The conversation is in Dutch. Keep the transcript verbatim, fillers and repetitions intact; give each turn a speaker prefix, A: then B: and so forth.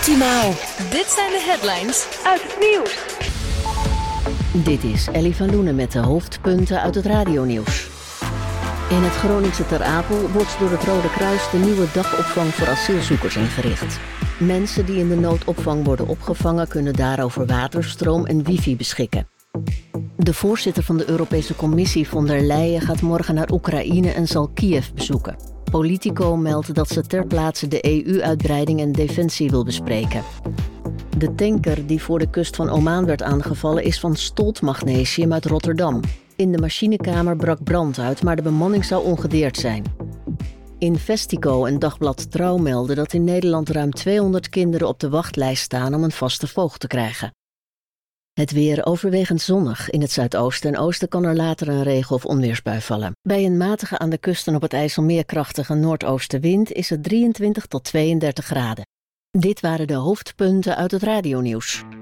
A: Optimaal.
B: Dit zijn de headlines uit het nieuws.
C: Dit is Ellie van Loenen met de hoofdpunten uit het radionieuws. In het Groningse Ter Apel wordt door het Rode Kruis de nieuwe dagopvang voor asielzoekers ingericht. Mensen die in de noodopvang worden opgevangen kunnen daarover waterstroom en wifi beschikken. De voorzitter van de Europese Commissie von der Leyen gaat morgen naar Oekraïne en zal Kiev bezoeken. Politico meldt dat ze ter plaatse de E U-uitbreiding en defensie wil bespreken. De tanker die voor de kust van Oman werd aangevallen is van Stolt Magnesium uit Rotterdam. In de machinekamer brak brand uit, maar de bemanning zou ongedeerd zijn. Investico en Dagblad Trouw melden dat in Nederland ruim tweehonderd kinderen op de wachtlijst staan om een vaste voogd te krijgen. Het weer overwegend zonnig. In het zuidoosten en oosten kan er later een regen- of onweersbui vallen. Bij een matige aan de kust en op het IJsselmeer krachtige noordoostenwind is het drieëntwintig tot tweeëndertig graden. Dit waren de hoofdpunten uit het radionieuws.